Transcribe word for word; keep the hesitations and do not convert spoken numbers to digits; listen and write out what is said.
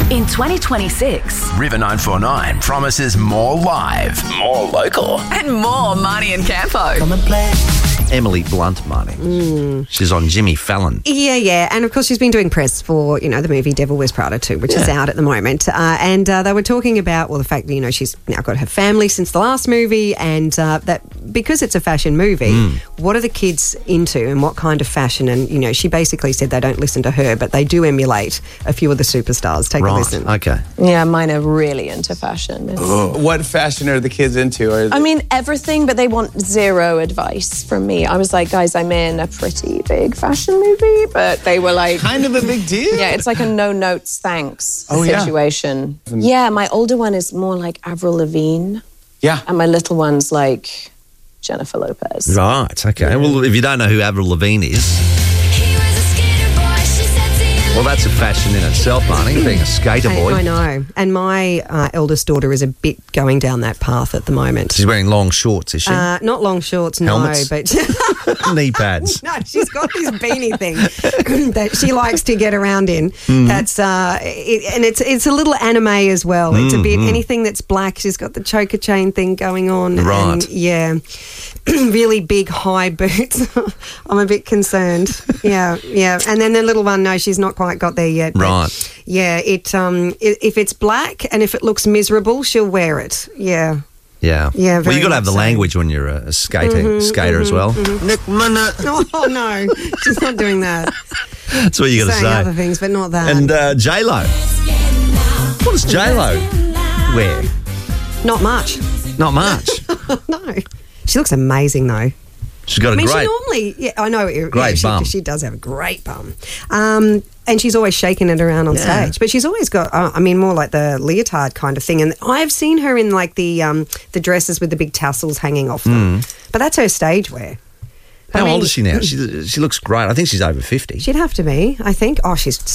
In twenty twenty-six, River nine four nine promises more live, more local. and more Marnie and Campo. Come and play. Emily Blunt, Marnie. Mm. She's on Jimmy Fallon. Yeah, yeah. And, of course, she's been doing press for, you know, the movie Devil Wears Prada too, which is Yeah. out at the moment. Uh, and uh, they were talking about, well, the fact that, you know, she's now got her family since the last movie and uh, that because it's a fashion movie, Mm. what are the kids into and what kind of fashion? And, you know, she basically said they don't listen to her, but they do emulate a few of the superstars. Take a Right, listen. okay. Yeah, mine are really into fashion. It's- What fashion are the kids into? Are I mean, everything, but they want zero advice from me. I was like, guys, I'm in a pretty big fashion movie, but they were like... kind of a big deal. Yeah, it's like a no notes, thanks Oh, yeah. situation. Yeah. my older one is more like Avril Lavigne, Yeah. and my little one's like Jennifer Lopez. Right, okay. Well, if you don't know who Avril Lavigne is, well, that's a fashion in itself, Marnie, being a skater I, boy. I know. And my uh, eldest daughter is a bit going down that path at the moment. She's wearing long shorts, is she? Uh, not long shorts, Helmets? no, but... Knee pads. No, she's got this beanie thing that she likes to get around in. Mm-hmm. That's uh, it, and it's it's a little anime as well. It's a bit Mm-hmm. anything that's black. She's got the choker chain thing going on. Right. And, yeah, really big high boots. I'm a bit concerned. Yeah, yeah. And then the little one, no, she's not quite got there yet. but Right. Yeah, it um, i if it's black and if it looks miserable, she'll wear it. Yeah. Yeah. Yeah, Well, very you've got to have the much so. language when you're a, a skater, skater as well. Nick Minute. Oh no, she's not doing that. That's what you got to Saying other say. things, but not that. And uh, J-Lo. What does J-Lo wear? Not much. Not much. No. She looks amazing, though. She's got a I mean, great... she normally, yeah, I know, yeah, Great she, bum. she does have a great bum. Um, and she's always shaking it around on Yeah. stage. But she's always got, uh, I mean, more like the leotard kind of thing. And I've seen her in like the um, the dresses with the big tassels hanging off them. But that's her stage wear. But How I mean, old is she now? She, she looks great. I think she's over fifty. She'd have to be, I think. Oh, she's